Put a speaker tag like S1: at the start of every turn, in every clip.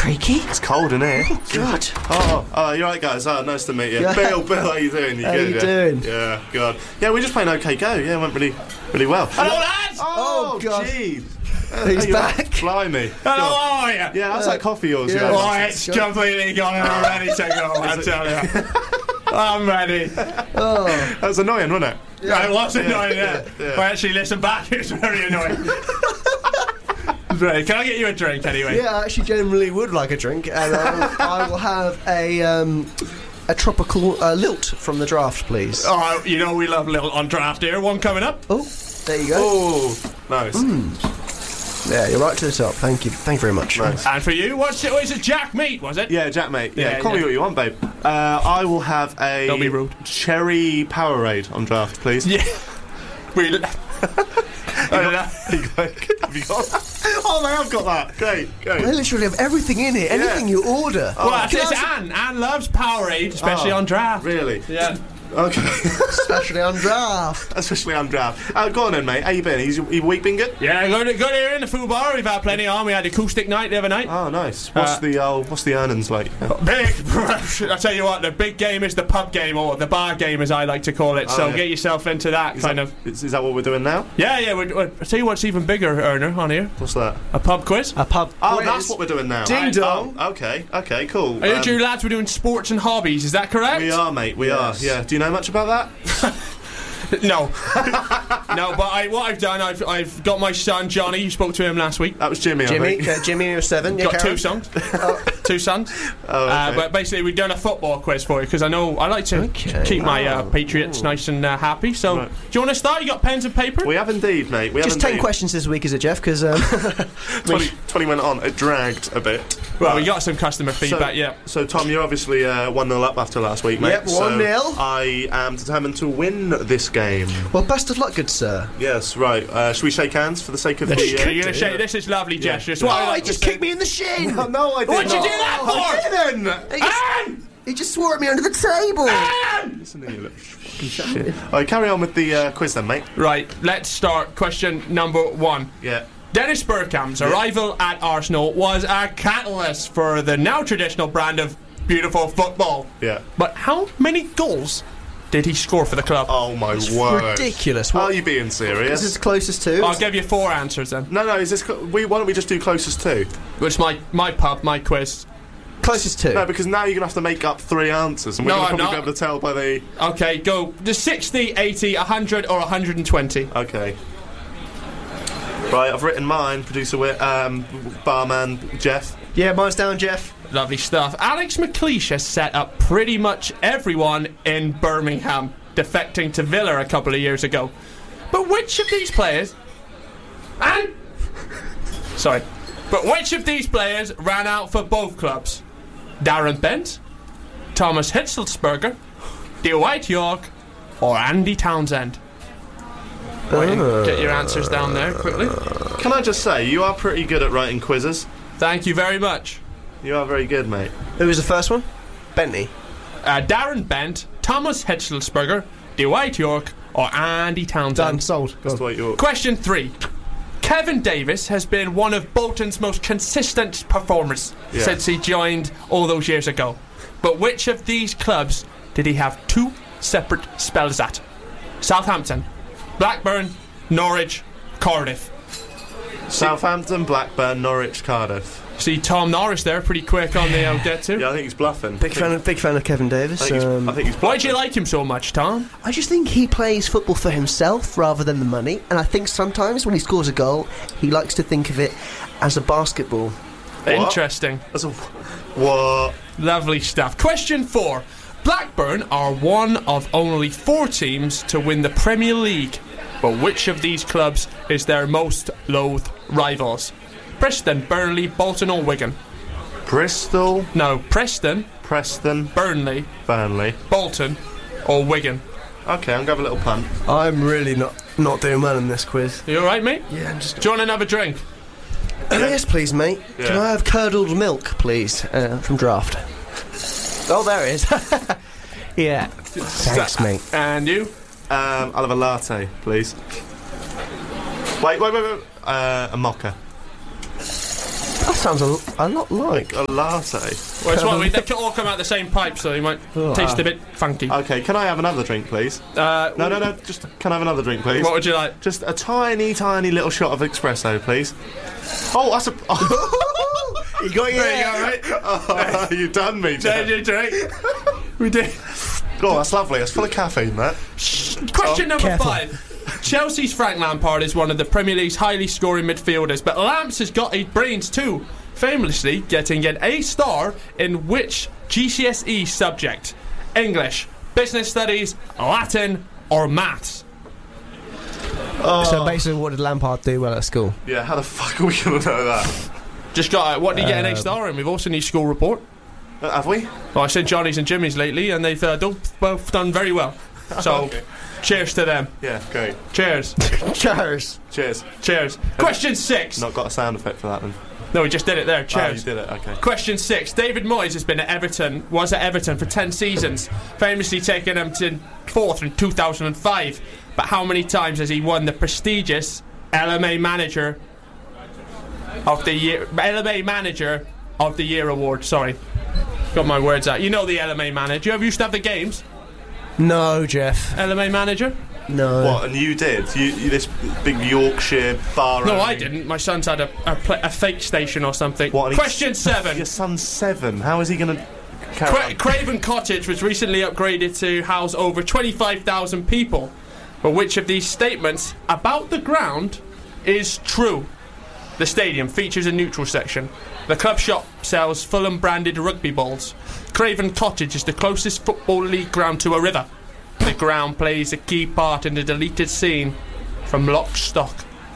S1: freaky.
S2: It's cold in here.
S1: Oh, God.
S2: Oh, you're right, guys. Oh, nice to meet you.
S1: Yeah.
S2: Bill, how you doing?
S1: How you doing?
S2: Yeah, God. Yeah, we're just playing OK Go. Yeah, it went really well.
S3: Hello, lads!
S1: Oh, God.
S2: Jeez.
S1: He's back.
S2: Blimey.
S3: Hello, how are you?
S2: Yeah, how's that coffee yours?
S1: yeah.
S3: Oh, it's completely gone and I'm ready to go, I tell you. I'm ready.
S1: Oh.
S2: That was annoying, wasn't it?
S3: Yeah. It was annoying, yeah.
S2: Yeah.
S3: Well, actually, listen back, it's very annoying. Right, can I get you a drink anyway?
S1: Yeah, I actually generally would like a drink, and I will have a tropical lilt from the draft, please.
S3: Oh, you know we love a little on draft here. One coming up.
S1: Oh, there you go.
S2: Oh, nice.
S1: Yeah, you're right to the top. Thank you very much.
S2: Nice.
S3: And for you, what's it? Is it Jack Meat, was it?
S2: Yeah, Jack, mate. Yeah,
S3: Yeah,
S2: call me
S3: yeah.
S2: what you want, babe. I will have a
S3: Don't be rude.
S2: cherry Powerade on draft, please.
S3: Yeah. We...
S2: Have you got that? Oh, mate, I've got that. Great.
S1: I literally have everything in it. Anything you order.
S3: Well,
S1: Can
S3: it's
S1: I
S3: Anne. Anne loves Powerade, especially on draft.
S2: Really?
S3: Yeah.
S2: Okay.
S1: especially on draft.
S2: Especially on draft. Go on then, mate. How you been? Your week been good?
S3: Yeah, good here in the food bar. We've had plenty on. We had acoustic night the other night.
S2: Oh, nice. What's the earnings like?
S3: Big. I tell you what, the big game is the pub game, or the bar game, as I like to call it. So
S2: yeah.
S3: get yourself into that of.
S2: Is that what we're doing now?
S3: Yeah. I'll tell you what's even bigger, Erner, on here.
S2: What's that?
S3: A pub quiz.
S1: A pub
S2: Oh,
S1: quiz.
S2: that's what we're doing now.
S1: Ding dong.
S2: Oh, okay, cool.
S3: I heard you lads were doing sports and hobbies. Is that correct?
S2: We are, mate. We
S1: Yes.
S2: are. Yeah. Do you know much about that?
S3: No. No, but what I've done, I've got my son Johnny. You spoke to him last week.
S2: That was Jimmy. I
S1: Jimmy,
S2: think.
S1: Jimmy, you're 7. Yeah,
S3: Got
S1: carry
S3: two
S1: on.
S3: sons. Two sons.
S2: Oh, okay.
S3: But basically, we've done a football quiz for you because I know I like to
S1: Okay.
S3: keep my Patriots nice and happy. So,
S2: Right.
S3: do you want to start? You got pens and paper?
S2: We have indeed, mate. We
S1: Just
S2: have
S1: 10
S2: indeed.
S1: questions this week, is it, Jeff? Because
S2: 20 went on. It dragged a bit.
S3: Well, we got some customer feedback. Yeah.
S2: So, Tom, you're obviously 1-0 up after last week, mate.
S1: Yep, 1-0.
S2: So I am determined to win this game.
S1: well, best of luck, good sir.
S2: Yes, right. Should we shake hands for the sake of the...
S3: You're going to say this is lovely gesture. It's what I
S1: Oh,
S3: like
S1: he just
S3: to say.
S1: kicked me in the shin.
S2: No, I didn't.
S3: What'd you do that for?
S2: I didn't.
S3: Anne!
S1: He just swore at me under the table.
S3: Anne!
S2: Listen to you, little fucking shit. All right, carry on with the quiz then, mate.
S3: Right, let's start. Question number 1.
S2: Yeah.
S3: Dennis Bergkamp's arrival at Arsenal was a catalyst for the now traditional brand of beautiful football.
S2: Yeah.
S3: But how many goals did he score for the club?
S2: Oh, my word.
S1: Ridiculous.
S2: Are
S1: What
S2: you being serious?
S1: is this closest to?
S3: I'll give you 4 answers then.
S2: No, is this... why don't we just do closest to?
S3: Which my pub, my quiz.
S1: Closest to.
S2: No, because now you're going to have to make up 3 answers, and we're
S3: No,
S2: going to
S3: I'm
S2: probably
S3: not.
S2: be able to tell by the...
S3: Okay, go. The 60, 80, 100 or 120.
S2: Okay. Right, I've written mine. Producer, barman, Jeff.
S1: Yeah, mine's down, Jeff.
S3: Lovely stuff. Alex McLeish has set up pretty much everyone in Birmingham, defecting to Villa a couple of years ago. But which of these players... Sorry. But which of these players ran out for both clubs? Darren Bent, Thomas Hitzelsberger, Dwight York, or Andy Townsend? Get your answers down there quickly.
S2: Can I just say, you are pretty good at writing quizzes.
S3: Thank you very much.
S2: You are very good, mate.
S1: Who was the first one? Bentley.
S3: Darren Bent, Thomas Hitzelsberger, Dwight York, or Andy Townsend?
S1: Done. Sold. Go
S2: That's
S1: on.
S2: what you're...
S3: Question 3. Kevin Davis has been one of Bolton's most consistent performers since he joined all those years ago. But which of these clubs did he have 2 separate spells at? Southampton, Blackburn, Norwich, Cardiff.
S2: Southampton, Blackburn, Norwich, Cardiff.
S3: See Tom Norris there, pretty quick on the get to.
S2: Yeah, I think he's bluffing.
S1: Big fan of Kevin Davis.
S2: I think he's bluffing.
S3: Why do you like him so much, Tom?
S1: I just think he plays football for himself rather than the money, and I think sometimes when he scores a goal, he likes to think of it as a basketball.
S3: Interesting.
S2: That's a... What?
S3: Lovely stuff. Question 4. Blackburn are one of only 4 teams to win the Premier League. But which of these clubs is their most loathed rivals? Preston, Burnley, Bolton or Wigan?
S2: Bristol,
S3: No, Preston, Burnley, Bolton or Wigan?
S2: Okay, I'm going to have a little punt.
S1: I'm really not doing well in this quiz.
S3: You alright, mate?
S1: Yeah, I'm just...
S3: Do you want another drink?
S1: Yes, please, mate.
S2: Yeah.
S1: Can I have curdled milk, please, from draft? Oh, there it is. Yeah. Thanks, mate.
S3: And you?
S2: I'll have a latte, please. Wait. A mocha.
S1: That's Sounds a lot like
S2: a latte.
S3: Well, it's what they all come out the same pipe, so you might taste a bit funky.
S2: Okay, can I have another drink, please? No. Just can I have another drink, please?
S3: What would you like?
S2: Just a tiny, tiny little shot of espresso, please. Oh, that's a.
S1: you got your
S3: right?
S2: Oh, you done me, Jeff.
S3: We did.
S2: Oh, that's lovely. It's full of caffeine, that.
S3: Question number
S1: Careful.
S3: 5. Chelsea's Frank Lampard is one of the Premier League's highly scoring midfielders, but Lamps has got 8 brains too, famously getting an A star in which GCSE subject? English, business studies, Latin, or maths?
S1: So basically, what did Lampard do well at school?
S2: Yeah, how the fuck are we going to know that?
S3: Just got what did you get an A star in? We've also need school report.
S2: Have we?
S3: Well, I said Johnny's and Jimmy's lately, and they've both done very well. So,
S2: Okay.
S3: cheers to them.
S2: Yeah, great.
S3: Cheers.
S1: Cheers.
S2: Cheers.
S3: Cheers. Question 6.
S2: Not got a sound effect for that then.
S3: No, we just did it there.
S2: Oh,
S3: Cheers.
S2: you did it, okay.
S3: Question 6. David Moyes has been at Everton, was at Everton for 10 seasons, famously taking them to 4th in 2005. But how many times has he won the prestigious LMA Manager of the Year award? Sorry, got my words out. You know the LMA Manager. Have you used to have the games?
S1: No, Jeff.
S3: LMA Manager?
S1: No.
S2: What? And you did? You this big Yorkshire bar?
S3: No, I didn't. My son's had a fake station or something.
S2: What?
S3: Question 7.
S2: Your son's 7. How is he going to?
S3: Craven Cottage was recently upgraded to house over 25,000 people. But which of these statements about the ground is true? The stadium features a neutral section. The club shop sells Fulham-branded rugby balls. Craven Cottage is the closest Football League ground to a river. The ground plays a key part in the deleted scene from Lock, Stock.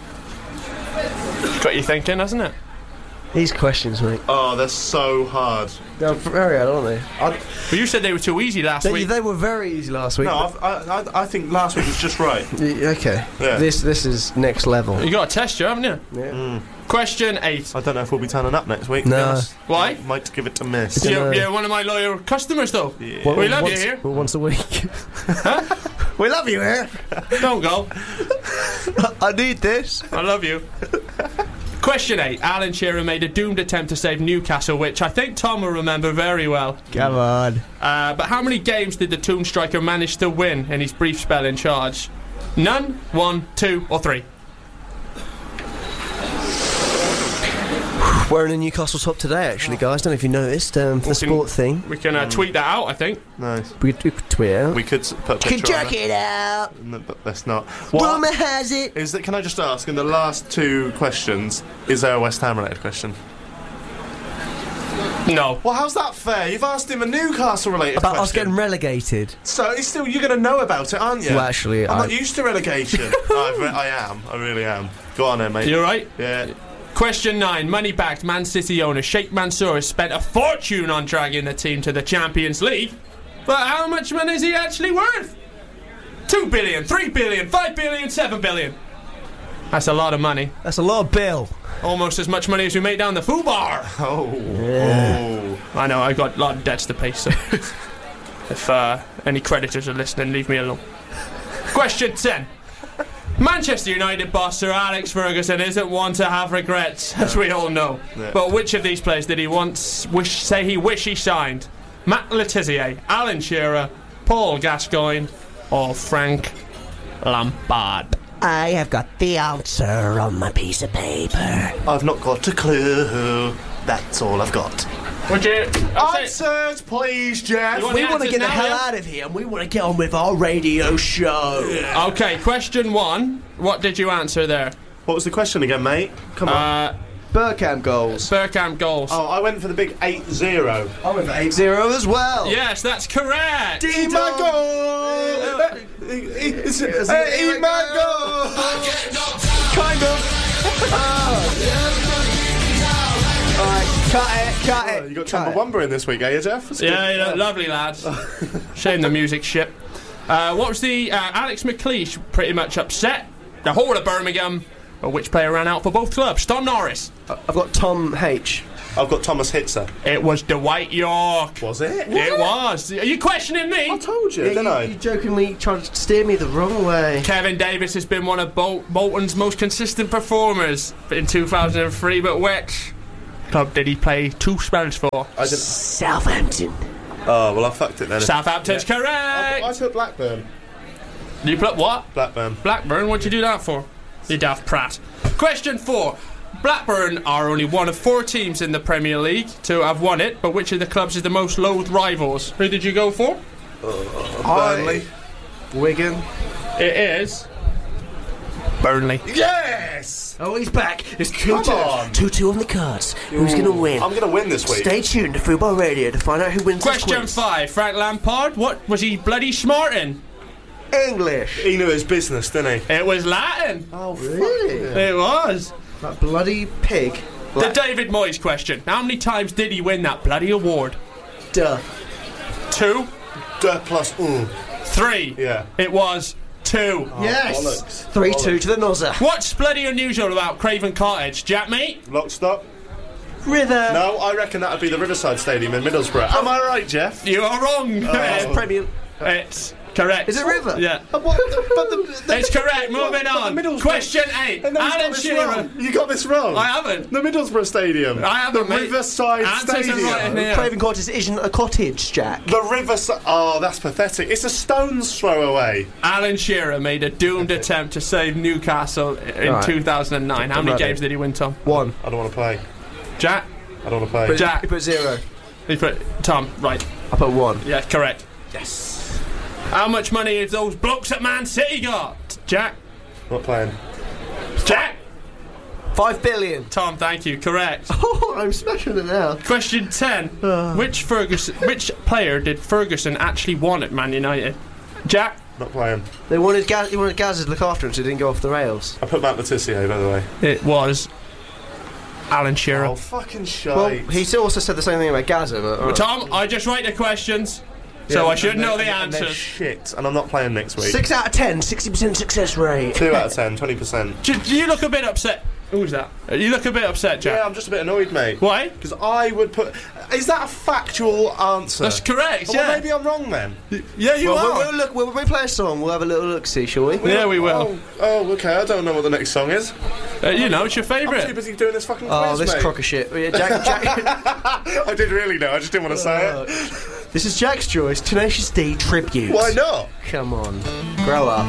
S3: Got you thinking, hasn't it?
S1: These questions, mate.
S2: Oh, they're so hard.
S1: They're very hard, aren't they?
S3: But you said they were too easy last week.
S1: They were very easy last week.
S2: No, I think last week was just right.
S1: Okay.
S2: Yeah.
S1: This is next level.
S3: You got a test, you haven't you?
S1: Yeah.
S3: Question 8.
S2: I don't know if we'll be turning up next week. to be
S1: No.
S2: honest.
S3: Why?
S2: Might give it a miss.
S3: You're one of my loyal customers, though.
S2: Yeah.
S3: We love you here.
S1: Once a week. We love you here.
S3: Don't go.
S1: I need this.
S3: I love you. Question 8. Alan Shearer made a doomed attempt to save Newcastle, which I think Tom will remember very well.
S1: Come on.
S3: But how many games did the Toon Striker manage to win in his brief spell in charge? None, 1, 2, or 3?
S1: Wearing a Newcastle top today, actually, guys. Don't know if you noticed. For the sport thing.
S3: We can tweet that out, I think.
S2: Nice.
S1: We could tweet it out.
S2: We could put a
S1: You can
S2: picture on
S1: check it out.
S2: No, but let's not.
S1: Rumour has it.
S2: Is that? Can I just ask? In the last 2 questions, is there a West Ham related question?
S3: No.
S2: Well, how's that fair? You've asked him a Newcastle related
S1: About
S2: question.
S1: us getting relegated.
S2: So it's still you're going to know about it, aren't you?
S1: Well, actually,
S2: I'm not used to relegation. I am. I really am. Go on then, mate.
S3: You alright?
S2: Yeah.
S3: Question 9. Money-backed Man City owner Sheikh Mansour has spent a fortune on dragging the team to the Champions League. But how much money is he actually worth? 2 billion, 3 billion, 5 billion, 7 billion. That's a lot of money.
S1: That's a lot of bill.
S3: Almost as much money as we make down the Foo Bar.
S2: Oh.
S1: Yeah.
S2: Oh.
S3: I know, I've got a lot of debts to pay, so if any creditors are listening, leave me alone. Question 10. Manchester United boss Sir Alex Ferguson isn't one to have regrets, as we all know.
S2: Yeah.
S3: But which of these players did he once wish he signed? Matt Letizia, Alan Shearer, Paul Gascoigne, or Frank Lampard?
S1: I have got the answer on my piece of paper.
S2: I've not got a clue. That's all I've got.
S3: Would you
S2: Answers, please, Jeff.
S3: You want
S1: We
S3: the
S1: want to
S3: answers
S1: get the
S3: now,
S1: hell
S3: yeah?
S1: out of here, and we want to get on with our radio show.
S3: Okay, question 1. What did you answer there?
S2: What was the question again, mate? Come on.
S1: Burkamp goals.
S3: Burkamp goals.
S2: Oh, I went for the big 8-0.
S1: I went for 8-0 as well.
S3: Yes, that's correct.
S2: Eat my goal! Eat my goal!
S1: Kind of. Alright, cut it.
S2: You got Chumbawamba in this week, eh, Jeff? That's
S3: Yeah,
S2: good.
S3: lovely lads. Shame the music shit. What was the Alex McLeish pretty much upset? The whole of Birmingham. But which player ran out for both clubs? Tom Norris.
S1: I've got Tom H.
S2: I've got Thomas Hitzer.
S3: It was Dwight York.
S2: Was it?
S3: It was. Are you questioning me?
S2: I told you, didn't I?
S1: You jokingly tried to steer me the wrong way.
S3: Kevin Davis has been one of Bolton's most consistent performers in 2003, but which club did he play 2 spells for?
S2: I didn't.
S1: Southampton.
S2: Oh, well, I fucked it then.
S3: Southampton's correct!
S2: I put Blackburn.
S3: You put what?
S2: Blackburn.
S3: Blackburn, what'd you do that for? You daft prat. Question 4. Blackburn are only one of 4 teams in the Premier League to have won it, but which of the clubs is the most loathed rivals? Who did you go for?
S2: Burnley.
S1: Wigan.
S3: It is Burnley.
S2: Yes!
S1: Oh, he's back. It's
S2: Come on.
S1: 2-2 on the cards. Who's going to win?
S2: I'm going to win this week.
S1: Stay tuned to Football Radio to find out who wins this
S3: Question
S1: quiz.
S3: 5. Frank Lampard, what was he bloody smart in?
S1: English.
S2: He knew his business, didn't he?
S3: It was Latin.
S2: Oh,
S1: Really?
S3: It was.
S1: That bloody pig.
S3: The David Moyes question. How many times did he win that bloody award?
S1: Duh.
S3: 2?
S2: Plus
S3: 3?
S2: Yeah.
S3: It was 2.
S1: Yes.
S2: bollocks.
S1: 3-2 to the Nozza.
S3: What's bloody unusual about Craven Cottage, Jack mate?
S2: Lock, stop.
S1: River.
S2: No, I reckon that would be the Riverside Stadium in Middlesbrough. Am I right, Jeff?
S3: You are wrong.
S1: Premier.
S3: It's correct.
S1: Is it River?
S3: Yeah. It's correct. Moving on. Question 8. Alan Shearer.
S2: You got this wrong.
S3: I haven't.
S2: The Middlesbrough Stadium.
S3: I haven't,
S2: The
S3: mate.
S2: Riverside
S3: Answers are
S2: Stadium.
S3: right in here.
S1: Craven Cottage isn't a cottage, Jack.
S2: The Riverside. Oh, that's pathetic. It's a stone's throw away.
S3: Alan Shearer made a doomed attempt to save Newcastle in
S1: Right.
S3: 2009. How many
S1: Right.
S3: games did he win, Tom?
S1: 1.
S2: I don't want to play.
S3: Jack?
S2: I don't want to play.
S3: Jack?
S1: You put 0.
S3: He put Tom, right.
S1: I put 1.
S3: Yeah, correct.
S1: Yes.
S3: How much money have those blokes at Man City got? Jack?
S2: Not playing.
S3: Jack?
S1: 5 billion.
S3: Tom, thank you. Correct.
S1: Oh, I'm smashing it now.
S3: Question 10. Which player did Ferguson actually want at Man United? Jack?
S2: Not playing.
S1: He wanted Gazza to look after him so he didn't go off the rails.
S2: I put Matt Letizia, by the way.
S3: It was Alan Shearer.
S2: Oh, fucking shite.
S1: Well, he also said the same thing about Gazza, but... alright.
S3: Tom, I just write the questions, so I should know the
S2: And they're
S3: answers.
S2: shit, and I'm not playing next week.
S1: 6 out of 10, 60% success rate.
S2: 2 out of 10, 20%.
S3: Do you look a bit upset? Who's that? You look a bit upset, Jack.
S2: Yeah, I'm just a bit annoyed, mate.
S3: Why?
S2: Because I would put... Is that a factual answer?
S3: That's correct,
S2: Well,
S3: yeah.
S2: maybe I'm wrong then.
S3: Yeah, you
S1: Well,
S3: are.
S1: when we play a song, we'll have a little look-see, shall we?
S3: Yeah, we will.
S2: Oh, okay, I don't know what the next song is.
S3: You know, it's your
S2: I'm too
S3: favourite.
S2: busy doing this fucking
S1: Oh,
S2: quiz,
S1: this
S2: mate.
S1: crock of shit. Yeah, Jack.
S2: I did really know, I just didn't want to say it.
S1: This is Jack's choice, Tenacious D tribute.
S2: Why not?
S1: Come on, grow up.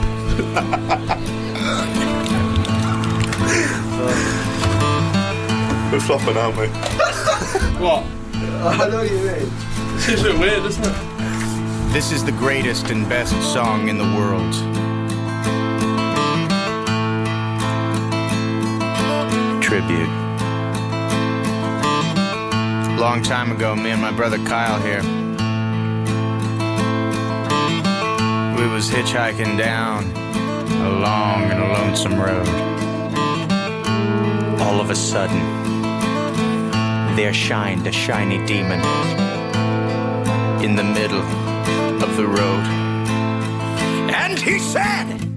S2: We're flopping, aren't we?
S3: What?
S1: I know what you mean.
S3: Seems a bit weird, doesn't it?
S4: This is the greatest and best song in the world. Tribute. Long time ago, me and my brother Kyle here, we was hitchhiking down a long and lonesome road. All of a sudden, there shined a shiny demon in the middle of the road. And he said,